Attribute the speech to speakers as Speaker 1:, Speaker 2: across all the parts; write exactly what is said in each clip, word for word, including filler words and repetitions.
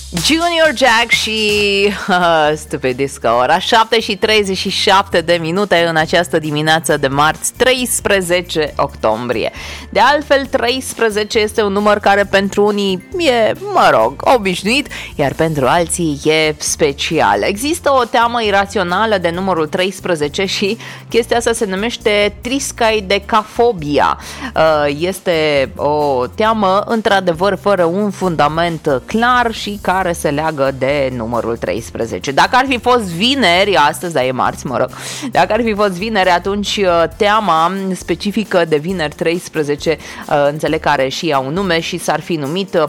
Speaker 1: Junior Jack și uh, Stupid Disco. Ora șapte și treizeci și șapte de minute în această dimineață de marți, treisprezece octombrie. De altfel, treisprezece este un număr care pentru unii e, mă rog, obișnuit, iar pentru alții e special. Există o teamă irațională de numărul treisprezece și chestia asta se numește triskaidecafobia. Uh, este o teamă într-adevăr fără un fundament clar și care care se leagă de numărul treisprezece. Dacă ar fi fost vineri, astăzi, dar e marți, mă rog, dacă ar fi fost vineri, atunci teama specifică de vineri treisprezece, înțeleg că are și ea un nume și s-ar fi numit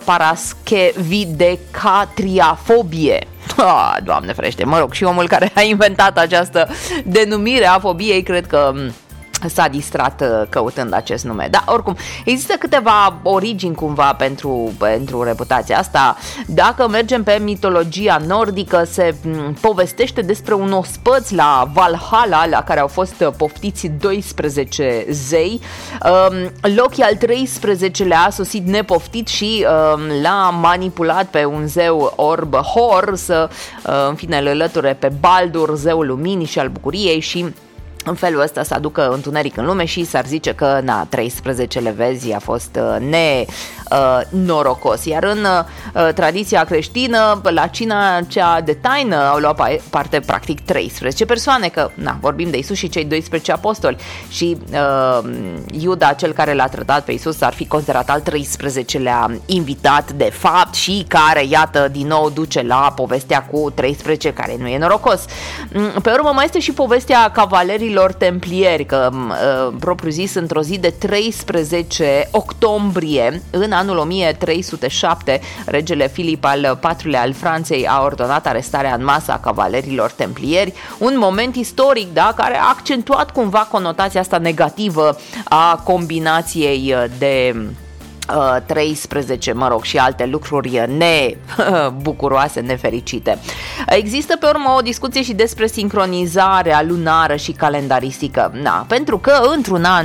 Speaker 1: paraschevidecatriafobie. Ah, Doamne ferește, mă rog, și omul care a inventat această denumire a fobiei, cred că s-a distrat căutând acest nume. Dar oricum, există câteva origini cumva pentru, pentru reputația asta. Dacă mergem pe mitologia nordică, se povestește despre un ospăț la Valhalla, la care au fost poftiți doisprezece zei. Loki al treisprezecelea a sosit nepoftit și l-a manipulat pe un zeu orb Hor să, în fine, îl alăture pe Baldur, zeul luminii și al bucuriei, și în felul ăsta să aducă întuneric în lume și s-ar zice că, na, treisprezecele vezi a fost nenorocos. Uh, Iar în uh, tradiția creștină, la cina cea de taină au luat parte practic treisprezece persoane, că, na, vorbim de Isus și cei doisprezece apostoli și uh, Iuda, cel care l-a trădat pe Isus, ar fi considerat al treisprezecelea invitat de fapt și care, iată, din nou duce la povestea cu treisprezece, care nu e norocos. Pe urmă mai este și povestea cavalerii templieri, că uh, propriu zis, într-o zi de treisprezece octombrie, în anul o mie trei sute șapte, regele Filip al patrulea al Franței a ordonat arestarea în masă a cavalerilor templieri, un moment istoric, da, care a accentuat cumva conotația asta negativă a combinației de treisprezece, mă rog, și alte lucruri nebucuroase, nefericite. Există pe urmă o discuție și despre sincronizarea lunară și calendaristică. Na, pentru că într-un an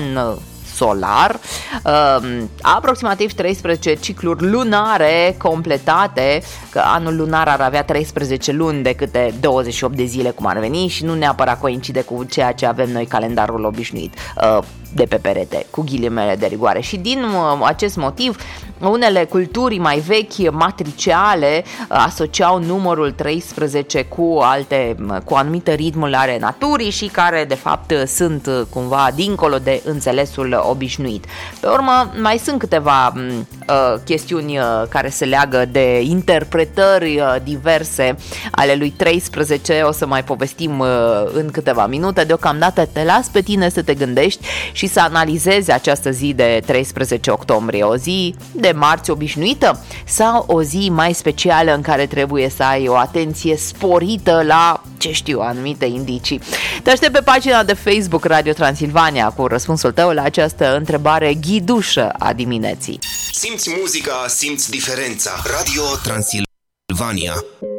Speaker 1: solar, uh, aproximativ treisprezece cicluri lunare completate, că anul lunar ar avea treisprezece luni de câte douăzeci și opt de zile, cum ar veni, și nu neapărat coincide cu ceea ce avem noi, calendarul obișnuit uh, de pe perete, cu ghilimele de rigoare. Și din uh, acest motiv, unele culturi mai vechi, matriciale, asociau numărul treisprezece cu alte, cu anumite ritmuri ale naturii și care de fapt sunt cumva dincolo de înțelesul obișnuit. Pe urmă, mai sunt câteva uh, chestiuni uh, care se leagă de interpretări uh, diverse ale lui treisprezece, o să mai povestim uh, în câteva minute. Deocamdată te las pe tine să te gândești și să analizezi această zi de treisprezece octombrie, o zi de marți obișnuită sau o zi mai specială în care trebuie să ai o atenție sporită la, ce știu, anumite indicii. Te aștept pe pagina de Facebook Radio Transilvania cu răspunsul tău la această întrebare ghidușă a dimineții.
Speaker 2: Simți muzica, simți diferența. Radio Transilvania.